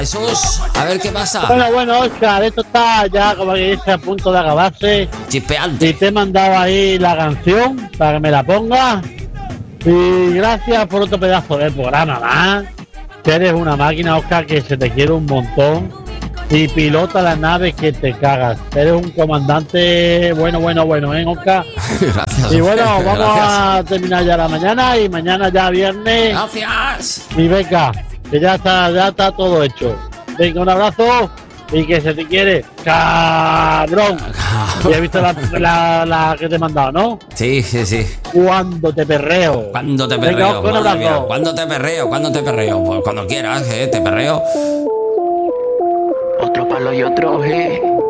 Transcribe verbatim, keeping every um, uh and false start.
Jesús, a ver qué pasa. Bueno, bueno, Oscar, esto está ya como que dice a punto de acabarse. Chispeante. Y te he mandado ahí la canción para que me la pongas. Y gracias por otro pedazo del programa más. Que eres una máquina, Oscar, que se te quiere un montón. Y pilota las naves que te cagas. Eres un comandante bueno, bueno, bueno, ¿eh, Oscar? Gracias. Y bueno, vamos Gracias. a terminar ya la mañana. Y mañana ya viernes. Gracias. Y venga, que ya está, ya está todo hecho. Venga, un abrazo y que se te quiere, cabrón. Y he visto la, la, la que te he mandado, ¿no? Sí, sí, sí. Cuando te perreo. Cuando te Venga, perreo, un madre abrazo. mía. Cuando te perreo, cuando te perreo. Pues cuando quieras, eh, te perreo. Otro palo y otro G.